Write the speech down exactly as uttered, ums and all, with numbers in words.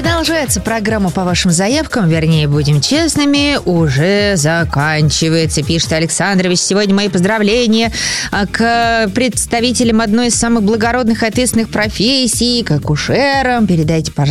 Продолжается программа по вашим заявкам, вернее, будем честными, уже заканчивается, пишет Александрович. Сегодня мои поздравления к представителям одной из самых благородных и ответственных профессий, к акушерам. Передайте, пожалуйста,